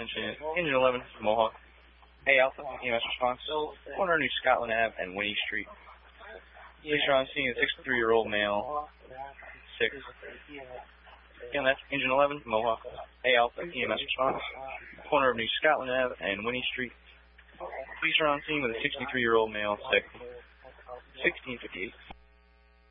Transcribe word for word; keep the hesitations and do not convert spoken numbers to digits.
attention, Engine eleven, Mohawk. A Alpha, E M S response. Corner of New Scotland Ave and Winnie Street. Police are on scene, a sixty-three-year-old male. Six. Again, that's Engine eleven, Mohawk. A Alpha, E M S response. Corner of New Scotland Ave and Winnie Street. Police are on scene with a sixty-three-year-old male. Six. sixteen fifty-eight.